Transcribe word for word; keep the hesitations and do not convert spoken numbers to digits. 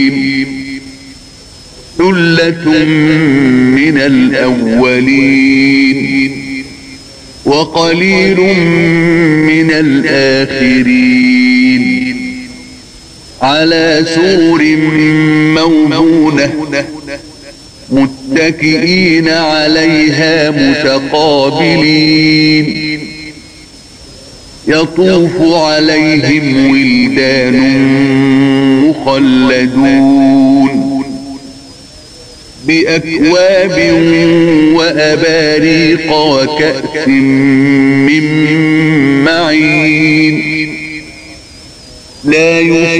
ثلة من الأولين وقليل من الآخرين على سرر موضونة متكئين عليها متقابلين يطوف عليهم ولدان مخلدون بأكواب وأباريق وكأس من معين لا